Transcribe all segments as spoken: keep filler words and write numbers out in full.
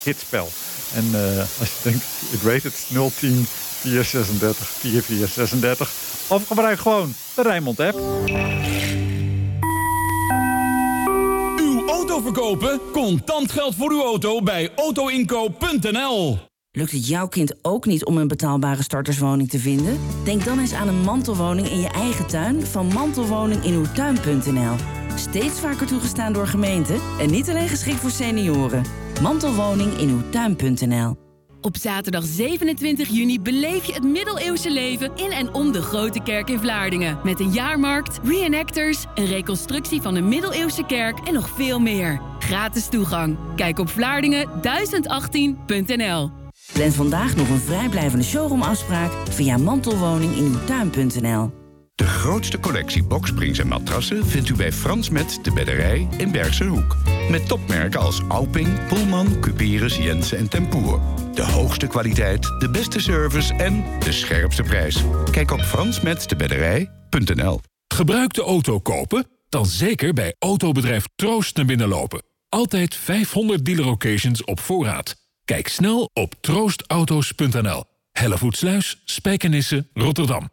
hitspel. En uh, als je denkt, ik weet het, nul tien vier zesendertig vier vier zesendertig. Of gebruik gewoon de Rijnmond app. Uw auto verkopen? Contant geld voor uw auto bij autoinkoop punt n l. Lukt het jouw kind ook niet om een betaalbare starterswoning te vinden? Denk dan eens aan een mantelwoning in je eigen tuin van mantelwoning in uw tuin punt n l. Steeds vaker toegestaan door gemeenten en niet alleen geschikt voor senioren. Mantelwoning in uw tuin punt n l. Op zaterdag zevenentwintig juni beleef je het middeleeuwse leven in en om de Grote Kerk in Vlaardingen. Met een jaarmarkt, reenactors, een reconstructie van de middeleeuwse kerk en nog veel meer. Gratis toegang. Kijk op vlaardingen duizend achttien punt n l. Plan vandaag nog een vrijblijvende showroomafspraak via mantelwoning in uw tuin punt n l. De grootste collectie boksprings en matrassen vindt u bij Frans Met de Bedderij in Bergse Hoek. Met topmerken als Auping, Pullman, Cuperus, Jensen en Tempoer. De hoogste kwaliteit, de beste service en de scherpste prijs. Kijk op frans met de bedderij punt n l. Gebruikte auto kopen? Dan zeker bij autobedrijf Troost naar binnen lopen. Altijd vijfhonderd dealer occasions op voorraad. Kijk snel op troostauto's punt n l. Hellevoetsluis, Spijkenisse, Rotterdam.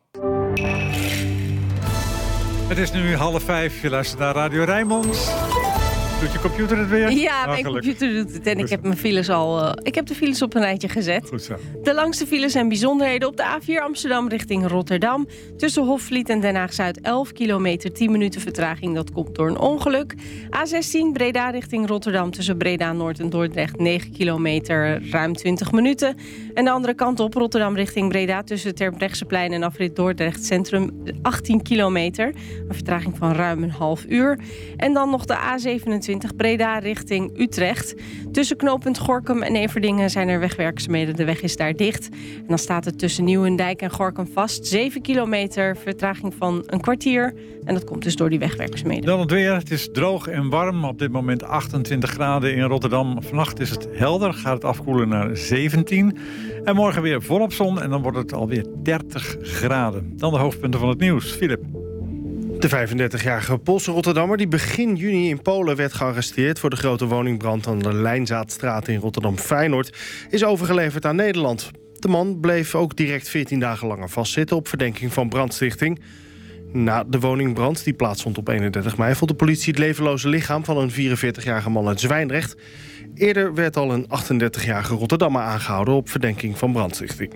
Het is nu half vijf, je luistert naar Radio Rijnmond. Doet je computer het weer? Ja, mijn computer doet het. En ik heb, mijn files al, uh, ik heb de files op een rijtje gezet. Goed zo. De langste files en bijzonderheden op de A vier Amsterdam richting Rotterdam. Tussen Hofvliet en Den Haag-Zuid elf kilometer, tien minuten vertraging. Dat komt door een ongeluk. A zestien Breda richting Rotterdam tussen Breda Noord en Dordrecht negen kilometer, ruim twintig minuten. En de andere kant op Rotterdam richting Breda tussen Terbrechtseplein en afrit Dordrecht Centrum achttien kilometer. Een vertraging van ruim een half uur. En dan nog de A zevenentwintig Breda richting Utrecht. Tussen knooppunt Gorinchem en Everdingen zijn er wegwerkzaamheden. De weg is daar dicht. En dan staat het tussen Nieuwendijk en Gorinchem vast. zeven kilometer, vertraging van een kwartier. En dat komt dus door die wegwerkzaamheden. Dan het weer. Het is droog en warm. Op dit moment achtentwintig graden in Rotterdam. Vannacht is het helder. Gaat het afkoelen naar zeventien. En morgen weer volop zon. En dan wordt het alweer dertig graden. Dan de hoofdpunten van het nieuws. Philip. De vijfendertigjarige Poolse Rotterdammer die begin juni in Polen werd gearresteerd voor de grote woningbrand aan de Lijnzaadstraat in Rotterdam-Feyenoord is overgeleverd aan Nederland. De man bleef ook direct veertien dagen langer vastzitten op verdenking van brandstichting. Na de woningbrand, die plaatsvond op eenendertig mei, vond de politie het levenloze lichaam van een vierenveertigjarige man uit Zwijndrecht. Eerder werd al een achtendertigjarige Rotterdammer aangehouden op verdenking van brandstichting.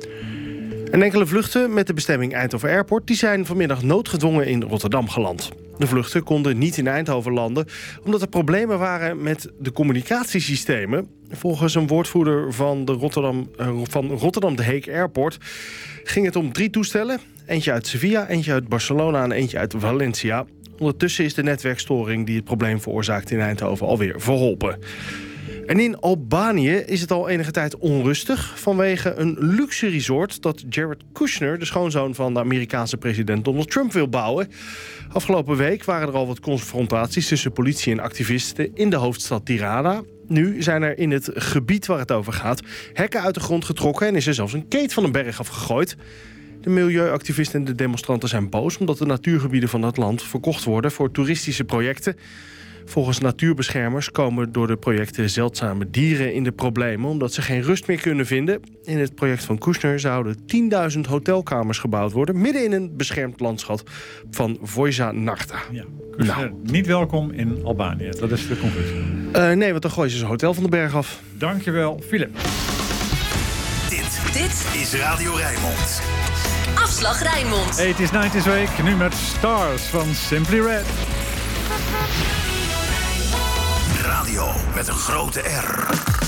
En enkele vluchten met de bestemming Eindhoven Airport die zijn vanmiddag noodgedwongen in Rotterdam geland. De vluchten konden niet in Eindhoven landen omdat er problemen waren met de communicatiesystemen. Volgens een woordvoerder van, de Rotterdam, uh, van Rotterdam de Heek Airport ging het om drie toestellen. Eentje uit Sevilla, eentje uit Barcelona en eentje uit Valencia. Ondertussen is de netwerkstoring die het probleem veroorzaakt in Eindhoven alweer verholpen. En in Albanië is het al enige tijd onrustig vanwege een luxe resort dat Jared Kushner, de schoonzoon van de Amerikaanse president Donald Trump, wil bouwen. Afgelopen week waren er al wat confrontaties tussen politie en activisten in de hoofdstad Tirana. Nu zijn er in het gebied waar het over gaat hekken uit de grond getrokken en is er zelfs een keet van een berg afgegooid. De milieuactivisten en de demonstranten zijn boos omdat de natuurgebieden van het land verkocht worden voor toeristische projecten. Volgens natuurbeschermers komen door de projecten zeldzame dieren in de problemen omdat ze geen rust meer kunnen vinden. In het project van Kushner zouden tienduizend hotelkamers gebouwd worden midden in een beschermd landschap van Vojsa Narta. Ja, Kushner nou. Niet welkom in Albanië, dat is de conclusie. Uh, nee, want dan gooien ze zijn hotel van de berg af. Dankjewel, Philip. Dit, dit is Radio Rijnmond. Afslag Rijnmond. achttiger nineties Week, nu met Stars van Simply Red. Radio met een grote R.